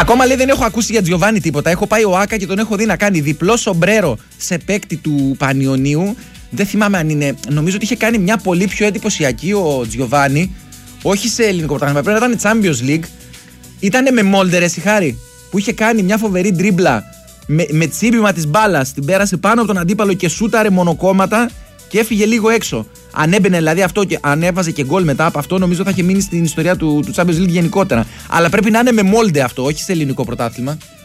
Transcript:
Ακόμα λέει δεν έχω ακούσει για Τζιοβάνι τίποτα. Έχω πάει ο Άκα και τον έχω δει να κάνει διπλό σομπρέρο σε παίκτη του Πανιωνίου. Δεν θυμάμαι αν είναι. Νομίζω ότι είχε κάνει μια πολύ πιο εντυπωσιακή ο Τζιοβάνι. Όχι σε ελληνικό πρωτάθλημα, πρέπει να ήταν Champions League. Ήτανε με Μόλτερ, Χάρη, που είχε κάνει μια φοβερή ντρίμπλα με τσίπημα της μπάλας. Την πέρασε πάνω από τον αντίπαλο και σούταρε μονοκόμματα και έφυγε λίγο έξω. Αν έμπαινε δηλαδή αυτό και αν έβαζε και γκολ μετά από αυτό, νομίζω θα είχε μείνει στην ιστορία του Champions League γενικότερα. Αλλά πρέπει να είναι με Μόλτερ αυτό, όχι σε ελληνικό πρωτάθλημα.